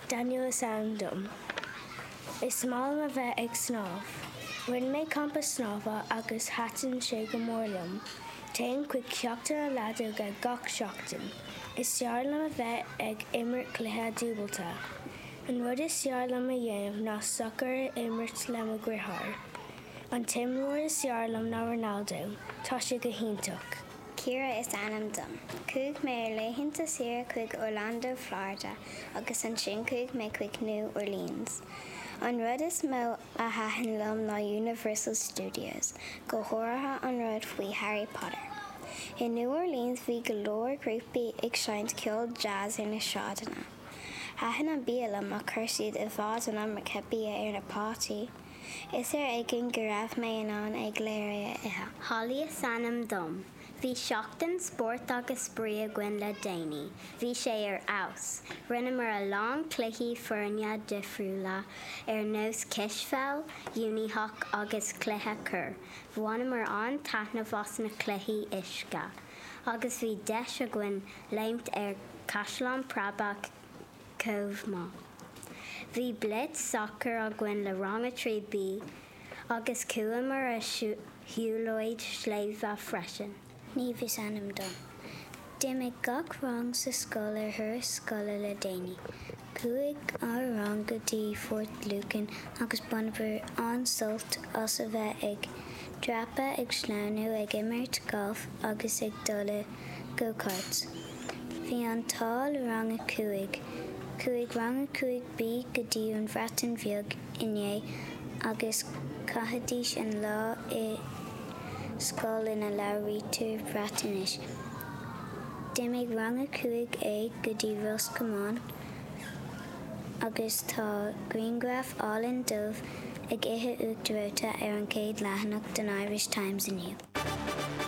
Daniel is dom. Is mála a bheith ag snáb. Rinn mé campa snába agus hatan sé go mórlam. Téann chuig seachtain a leadú go gach seachtain. Is searlam a bheith ag imirt cluiche dúbalta. An rud is searlam a dhéanamh ná soccer imirt le a grithar. An timlóir is searlam ná Ronaldo, tá sé go hintach. Ciara is anam dom. Cúig mé leitheanta sira chuig Orlando, Florida, agus an sin cúig mé chuig New Orleans. An rud is mó a haithin lom ná Universal Studios, go háirithe an rud faoi Harry Potter. In New Orleans bhí go leor grúpaí ag seint ceol jazz ar na seádanna. Haithin an bíalam a chuir siad i bhád an America bia ar na pátí. Is éigin go raibh mé anán ag léire ithe. Holly is anam dom. Bhí seachtain sport agus sprí a gcuin le déanaí. Bhí sé ar aus. Rinne mar a lán cluichí foirne difriúla ar nós cisfeil, únitheach agus cluiche cur. Bhainne mar an taitneamh as na cluichí isce. Agus bhí deis a gcuin leimt ar Caisleán Prabach Comhma. Bhí blitz soccer a gcuin le ranga trí bí agus cua mar a hiúlóid sléimhe freisin. Ní bhís anam dom. Déimid gach rang sa scoil ar thura scoile le déanaí. Cúig á rang go dtí Fort Lucan agus bunabur an sult as a bheith ag drapa ag sláánú ag imirt golf agus ag dul go-karts. Bhí an táil rang a cúig. Cúig rang a cúig bí go dtí an bhreatain bheag inné agus caithfidís an lá i scoil ina labhraítear breatanis. Déimid rang a cúig é go dtí Roscommon agus tá Greengraph All in Dubh ag ithe uachtaráta ar an céad leathanach den Irish Times inniu.